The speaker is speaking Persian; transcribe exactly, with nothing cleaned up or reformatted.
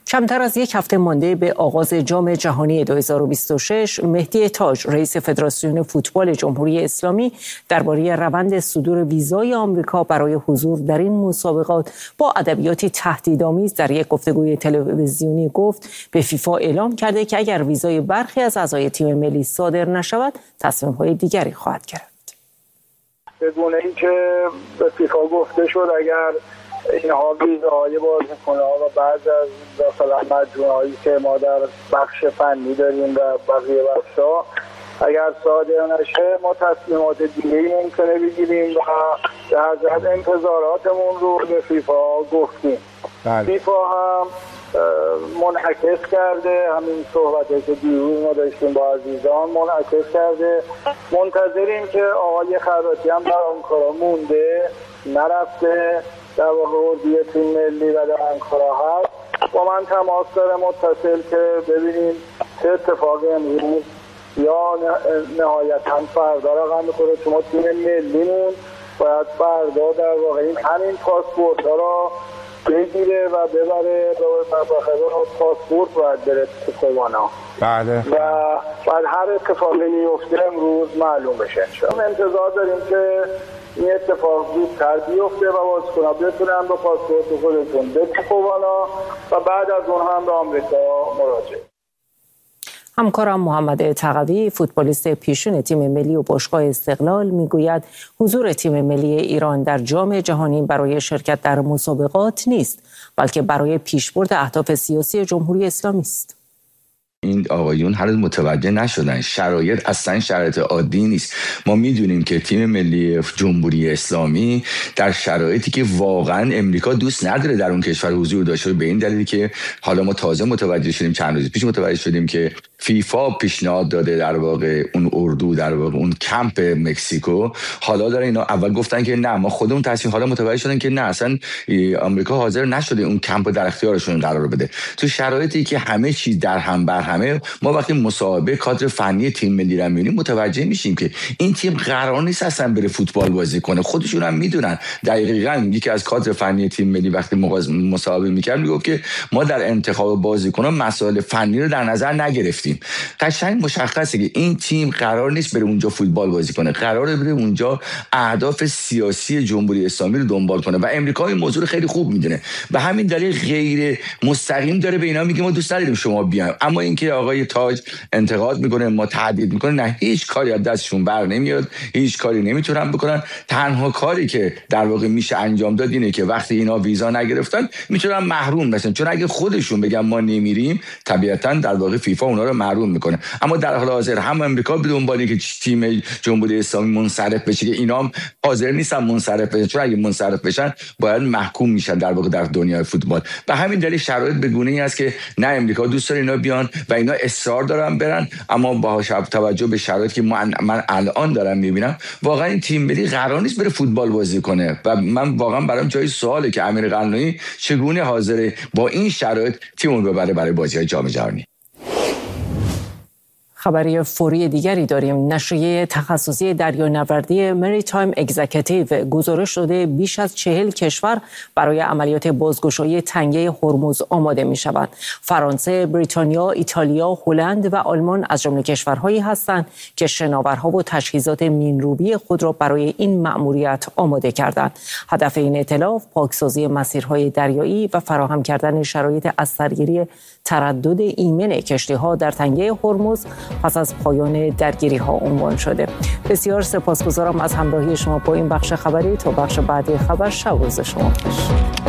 کمتر از یک هفته مانده به آغاز جام جهانی دو هزار و بیست و شش، مهدی تاج، رئیس فدراسیون فوتبال جمهوری اسلامی، درباره روند صدور ویزای آمریکا برای حضور در این مسابقات با ادبیاتی تهدیدآمیز در یک گفتگوی تلویزیونی گفت به فیفا اعلام کرده که اگر ویزای برخی از اعضای تیم ملی صادر نشود، تصمیم‌های دیگری خواهد گرفت. بدون اینکه به فیفا گفته شد اگر اینها ویزاهای بازیکن‌ها و بعض از مثلا مجموعه‌هایی که ما در بخش فنی داریم و بقیه بخش‌ها اگر صادر نشه، ما تصمیمات دیگه‌ای ممکنه بگیریم و در ضمن انتظاراتمون رو به فیفا گفتیم. بله. فیفا هم منعکس کرده همین صحبتی که دیروز ما داشتیم با عزیزان، منعکس کرده. منتظریم که آقای خراطی هم در آنکارا مونده، نرفته، در واقع اردوی تیم ملی و در آنکارا هست. با من تماس داره متصل که ببینیم چه اتفاقی امروز یا نهایتاً فردا رقم می‌خوره، چون ما تیم ملیمون باید فردا در واقع این همین پاسپورت ها را بگیره و ببره و بخاطر پاسپورت باید بره تو خوانا. بله. و بعد هر اتفاقی میفته امروز معلوم بشه. انشاءالله انتظار داریم که این اتفاق زودتر بیفته و بازیکن‌ها بتونن با پاسپورت خودشون به خوانا و بعد از اون هم به آمریکا مراجعه. همکارم محمد تقوی، فوتبالیست پیشین تیم ملی و باشگاه استقلال، میگوید حضور تیم ملی ایران در جام جهانی برای شرکت در مسابقات نیست، بلکه برای پیشبرد اهداف سیاسی جمهوری اسلامی است. این آقایون هنوز متوجه نشدن شرایط اصلا شرایط عادی نیست. ما میدونیم که تیم ملی جمهوری اسلامی در شرایطی که واقعا امریکا دوست نداره در اون کشور حضور داشته، به این دلیلی که حالا ما تازه متوجه شدیم، چند روز پیش متوجه شدیم که فیفا پیشنهاد داده در واقع اون اردو، در واقع اون کمپ مکزیکو، حالا داره اینا اول گفتن که نه ما خودمون تصمیم، حالا متوجه شدن که نه اصلا آمریکا حاضر نشده اون کمپ در اختیارشون قرار بده. تو شرایطی که همه چیز در هم بر همه، ما وقتی مصاحبه کادر فنی تیم ملی رو می‌بینیم متوجه میشیم که این تیم قرار نیست اصلا بره فوتبال بازی کنه. خودشون هم میدونن. دقیقاً یکی از کادر فنی تیم ملی وقتی مصاحبه می‌کرد میگفت که ما در انتخاب بازیکنان مسائل فنی رو در نظر نگرفتیم. قشنگ مشخصه که این تیم قرار نیست بره اونجا فوتبال بازی کنه، قراره بره اونجا اهداف سیاسی جمهوری اسلامی رو دنبال کنه و امریکا این موضوع رو خیلی خوب میدونه. به همین دلیل غیر مستقیم داره به اینا میگه ما دوست نداریم شما بیاین. اما اینکه آقای تاج انتقاد میکنه، ما تهدید میکنه، نه، هیچ کاری از دستشون بر نمیاد، هیچ کاری نمیتونن بکنن. تنها کاری که در واقع میشه انجام داد اینه که وقتی اینا ویزا نگرفتن میتونن محروم بشن، چون اگه خودشون بگن ما نمیریم، طبیعتا در واقع فیفا اونا رو محروم میکنه. اما در حال حاضر هم امریکا به دنباله که تیم جمهوری اسلامی منصرف بشه، که اینا هم حاضر نیستن منصرف بشن، چون اگه منصرف بشن باید محکوم میشن در واقع در دنیای فوتبال. به همین دلیل شرایط به گونه‌ای است که نه امریکا دوست داره اینا بیان و اینا اصرار دارن برن، اما با توجه به شرایطی که من, من الان دارم میبینم، واقعا این تیم ملی قرار نیست بره فوتبال بازی کنه و من واقعا برام جای سواله که امیر قلعه‌نویی چگونه حاضره با این شرایط تیمو ببره برای بازی‌های جام جهانی. خبری فوری دیگری داریم. نشریه تخصصی دریانوردی مریتایم اگزیکیتیو گزارش داده بیش از چهل کشور برای عملیات بازگشایی تنگه هرمز آماده می‌شوند. فرانسه، بریتانیا، ایتالیا، هلند و آلمان از جمله کشورهایی هستند که شناورها و تجهیزات مین‌روبی خود را برای این مأموریت آماده کردند. هدف این ائتلاف پاکسازی مسیرهای دریایی و فراهم کردن شرایط از سرگیری تردد ایمن کشتی‌ها در تنگه هرمز پس از پایان درگیری‌ها عنوان شده. بسیار سپاسگزارم از همراهی شما با این بخش خبری. تا بخش بعدی خبر، شب روز شما خوش.